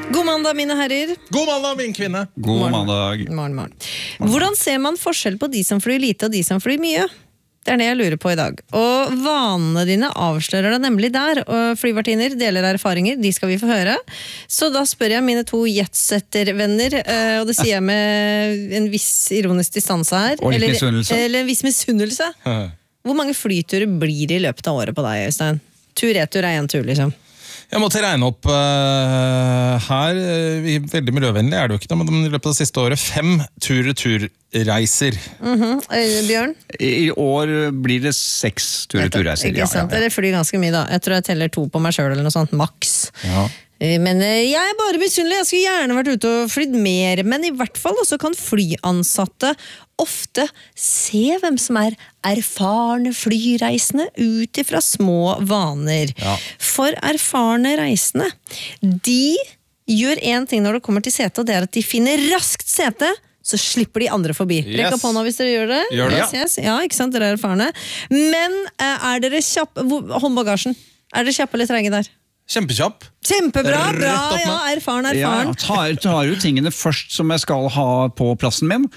God mandag, mine herrer. God mandag, min kvinne. God mandag. Morgen. Hvordan ser man forskjell på de som flyr lite og de som flyr mye? Det det jeg lurer på i dag. Og vanene dine avslører det nemlig der. Og flyvertinner deler erfaringer, de skal vi få høre. Så da spør jeg mine to jetsetter-venner, og det sier jeg med en viss ironisk distanse her. Og litt misunnelse. Eller en viss misunnelse. Hvor mange flyturer blir det i løpet av året på deg, Øystein? Tur-retur er en tur, liksom. Jeg måtte regne opp her, veldig miljøvennlig er det jo ikke, men i løpet av det siste året 5 tur-retur-reiser. Bjørn? I år blir det 6 tur-retur-reiser. Ikke sant, dere flyr ganske mye da. Jeg tror jeg teller 2 på meg selv eller noe sånt, maks. Ja. Men jeg er bare misunnelig, jeg skulle gjerne vært ute og flydd mer, men i hvert fall også kan flyansatte ofte se hvem som er erfarne flyreisende ut ifra små vaner. Ja. For erfarne reisende, de gjør en ting når det kommer til sete, og det er at de finner raskt sete, så slipper de andre forbi. Yes. Rekk opp hånda hvis dere gjør det. Gjør det. Yes. Ja, ikke sant, dere er erfarne. Men er dere kjappe, håndbagasjen, er dere kjappe eller trege der? Kjempekjapp. Kjempebra, bra, Rett opp med. ja, erfaren. Ja, tar jo tingene først som jeg skal ha på plassen min,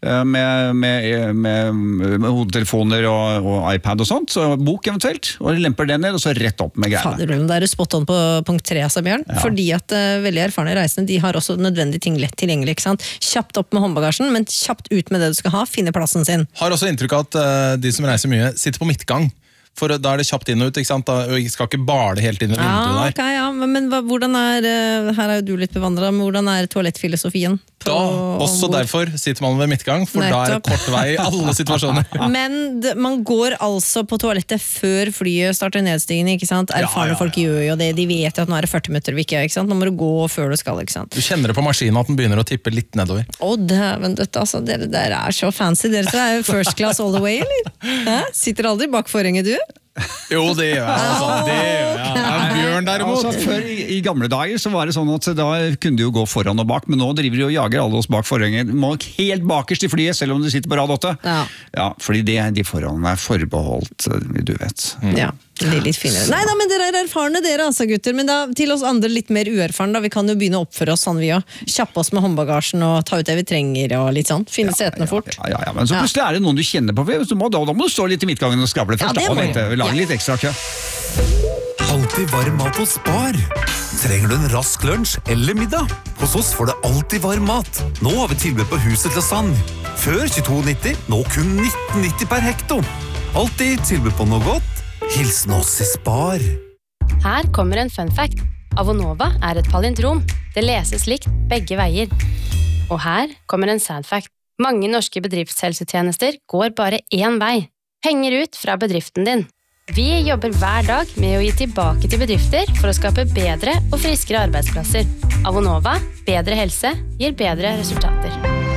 med hodetelefoner og iPad og sånt, så bok eventuelt, og lemper det ned, og så rett opp med greiene. Fader, det er spot on på punkt 3, altså, Bjørn. Ja. Fordi at veldig erfarne reisende, de har også nødvendige ting lett tilgjengelig, ikke sant? Kjapt opp med håndbagasjen, men kjapt ut med det du skal ha, finne plassen sin. Har også inntrykk av at de som reiser mye sitter på midtgang. For da er det kjapt inn og ut, ikke sant? Da skal ikke bale helt inn i vinduet der. Okay, ja, men hvordan er, her er jo du litt bevandret, men hvordan er toalettfilosofien? Også derfor sitter man ved midtgang, for da er det kort vei i alle situasjoner. Men man går altså på toalettet før flyet starter nedstigende, ikke sant? Erfarne folk gjør jo det, de vet jo at nå er det 40 minutter, ikke sant? Nå må du gå før du skal, ikke sant? Du kjenner det på maskinen at den begynner å tippe litt nedover. Dæven dødt, altså, dere er så fancy, dere så er jo first class all the way, eller? Hæ? Sitter aldri bak forhenget, du? Jo, det gjør jeg. Altså, det gjør jeg. Bjørn derimot. Altså, før i gamle dager så var det sånn at da kunne du jo gå foran og bak, men nå driver de og jager alle oss bak forhenget. Du må helt bakerst i flyet, selv om du sitter på rad 8. Ja, fordi de forholdene er forbeholdt, du vet. Ja, det er litt finere. Nei da, men dere er erfarne dere altså, gutter, men da, til oss andre litt mer uerfarne, da vi kan jo begynne å oppføre oss sånn vi også. Kjappe oss med håndbagasjen og ta ut det vi trenger og litt sånn. Finne setene fort. Ja, men så plutselig er det noen du kjenner på, da må du stå litt i midtgangen og skrable først. Ja, det må Lage litt ekstra kø. Alltid varm mat hos Spar. Trenger du en rask lunsj eller middag? Hos oss får du alltid varm mat. Nå har vi tilbud på huset til lasagne. Før 22,90, nå kun 19,90 per hekto. Alltid tilbud på noe godt. Hilsen oss i Spar. Her kommer en fun fact. Avonova er et palindrom. Det leses likt begge veier. Og her kommer en sad fact. Mange norske bedriftshelsetjenester går bare én vei. Henger ut fra bedriften din. Vi jobber hver dag med å gi tilbake til bedrifter for å skape bedre og friskere arbeidsplasser. Avonova, bedre helse, gir bedre resultater.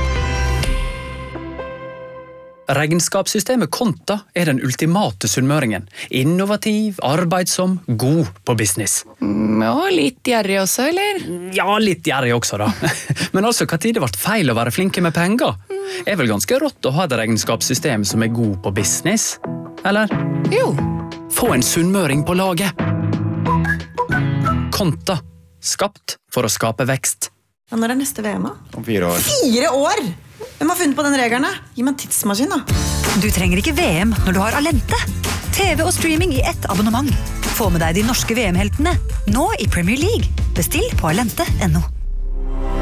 Regnskapssystemet Konta er den ultimate sunnmøringen. Innovativ, arbeidsom, god på business. Og litt gjerrig også, eller? Ja, litt gjerrig også da. Men altså, hva tid det ble feil å være flinke med penger? Er vel ganske rått å ha et regnskapssystem som er god på business? Eller? Jo. Få en sunnmøring på laget. Konta. Skapt for å skape vekst. Ja, når er neste VM da? Om 4 år. 4 år? Hvem har funnet på den regelen? Gi meg en tidsmaskin da. Du trenger ikke VM når du har Alente. TV og streaming i ett abonnement. Få med deg de norske VM-heltene, nå i Premier League. Bestill på alente.no.